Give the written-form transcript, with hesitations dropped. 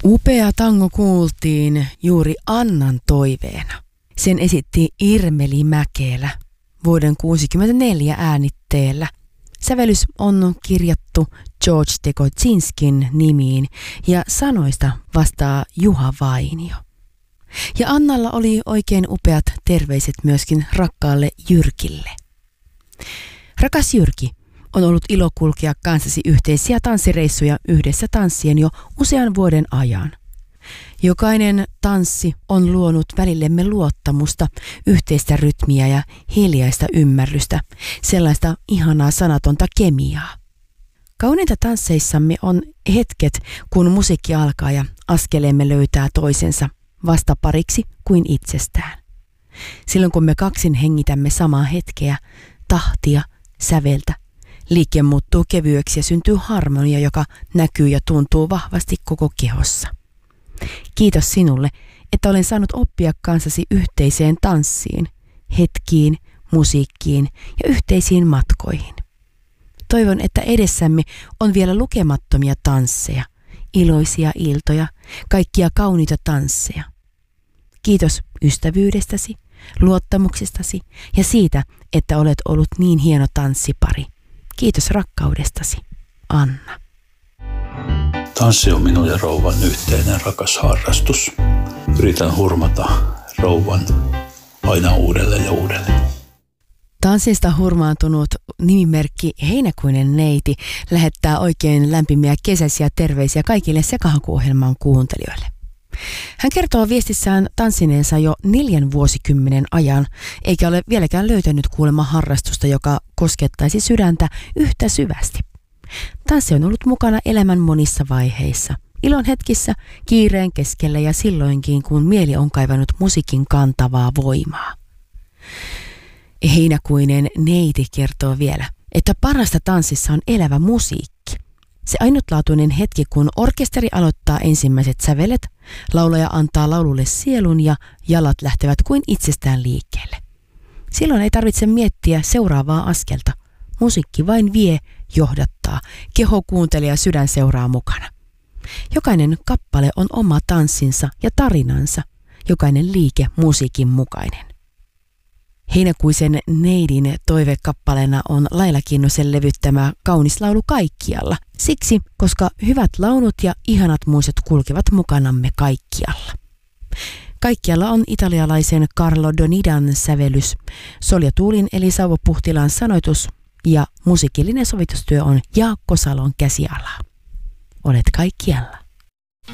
Upea tango kuultiin juuri Annan toiveena. Sen esitti Irmeli Mäkelä vuoden 1964 äänitteellä. Sävellys on kirjattu George Tekotsinskin nimiin ja sanoista vastaa Juha Vainio. Ja Annalla oli oikein upeat terveiset myöskin rakkaalle Jyrkille. Rakas Jyrki, on ollut ilo kulkea kanssasi yhteisiä tanssireissuja yhdessä tanssien jo usean vuoden ajan. Jokainen tanssi on luonut välillemme luottamusta, yhteistä rytmiä ja hiljaista ymmärrystä, sellaista ihanaa sanatonta kemiaa. Kauneinta tansseissamme on hetket, kun musiikki alkaa ja askeleemme löytää toisensa vastapariksi kuin itsestään. Silloin kun me kaksin hengitämme samaa hetkeä, tahtia, säveltä, liike muuttuu kevyeksi ja syntyy harmonia, joka näkyy ja tuntuu vahvasti koko kehossa. Kiitos sinulle, että olen saanut oppia kanssasi yhteiseen tanssiin, hetkiin, musiikkiin ja yhteisiin matkoihin. Toivon, että edessämme on vielä lukemattomia tansseja, iloisia iltoja, kaikkia kauniita tansseja. Kiitos ystävyydestäsi, luottamuksestasi ja siitä, että olet ollut niin hieno tanssipari. Kiitos rakkaudestasi, Anna. Tanssi on minun ja rouvan yhteinen rakas harrastus. Yritän hurmata rouvan aina uudelleen ja uudelleen. Tanssista hurmaantunut nimimerkki Heinäkuinen neiti lähettää oikein lämpimiä kesäisiä terveisiä kaikille Sekahaku-ohjelman kuuntelijoille. Hän kertoo viestissään tanssineensa jo 4 vuosikymmenen ajan, eikä ole vieläkään löytänyt kuulemma harrastusta, joka koskettaisi sydäntä yhtä syvästi. Tanssi on ollut mukana elämän monissa vaiheissa, ilon hetkissä, kiireen keskellä ja silloinkin, kun mieli on kaivannut musiikin kantavaa voimaa. Heinäkuinen neiti kertoo vielä, että parasta tanssissa on elävä musiikki. Se ainutlaatuinen hetki, kun orkesteri aloittaa ensimmäiset sävelet, laulaja antaa laululle sielun ja jalat lähtevät kuin itsestään liikkeelle. Silloin ei tarvitse miettiä seuraavaa askelta. Musiikki vain vie, johdattaa, keho kuuntelee ja sydän seuraa mukana. Jokainen kappale on oma tanssinsa ja tarinansa, jokainen liike musiikin mukainen. Heinäkuisen neidin toivekappaleena on Laila Kinnusen levyttämä Kaunis laulu kaikkialla. Siksi, koska hyvät laulut ja ihanat muistot kulkevat mukanamme kaikkialla. Kaikkialla on italialaisen Carlo Donidan sävellys, Solja Tuulin eli Sauvo Puhtilan sanoitus ja musiikillinen sovitustyö on Jaakko Salon käsialaa. Olet kaikkialla.